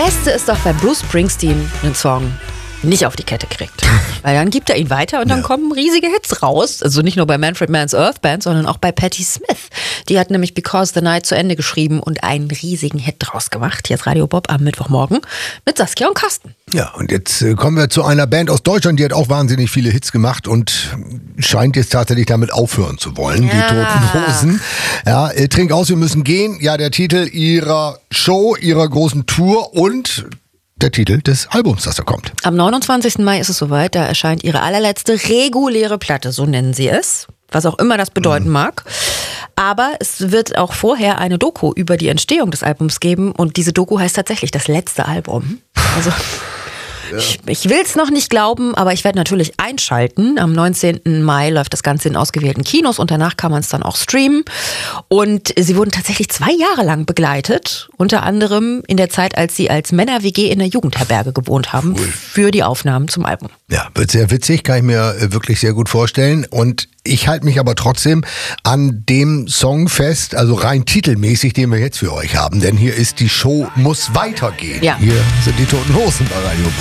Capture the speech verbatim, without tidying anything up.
Beste ist doch, wenn Bruce Springsteen einen Song nicht auf die Kette kriegt. Weil dann gibt er ihn weiter und dann ja. kommen riesige Hits raus. Also nicht nur bei Manfred Mann's Earth Band, sondern auch bei Patti Smith. Die hat nämlich Because the Night zu Ende geschrieben und einen riesigen Hit draus gemacht. Hier ist Radio Bob am Mittwochmorgen mit Saskia und Carsten. Ja, und jetzt äh, kommen wir zu einer Band aus Deutschland, die hat auch wahnsinnig viele Hits gemacht und scheint jetzt tatsächlich damit aufhören zu wollen, ja. die Toten Hosen. Ja, äh, Trink aus, wir müssen gehen. Ja, der Titel ihrer Show, ihrer großen Tour und der Titel des Albums, das da kommt. Am neunundzwanzigsten Mai ist es soweit, da erscheint ihre allerletzte reguläre Platte, so nennen sie es. Was auch immer das bedeuten mhm. mag. Aber es wird auch vorher eine Doku über die Entstehung des Albums geben und diese Doku heißt tatsächlich das letzte Album. Also ja. ich, ich will es noch nicht glauben, aber ich werde natürlich einschalten. Am neunzehnten Mai läuft das Ganze in ausgewählten Kinos und danach kann man es dann auch streamen. Und sie wurden tatsächlich zwei Jahre lang begleitet, unter anderem in der Zeit, als sie als Männer-W G in der Jugendherberge gewohnt haben, cool. für die Aufnahmen zum Album. Ja, wird sehr witzig, kann ich mir wirklich sehr gut vorstellen. Und ich halte mich aber trotzdem an dem Song fest, also rein titelmäßig, den wir jetzt für euch haben. Denn hier ist die Show muss weitergehen. Ja. Hier sind die Toten Hosen bei Radio Bob.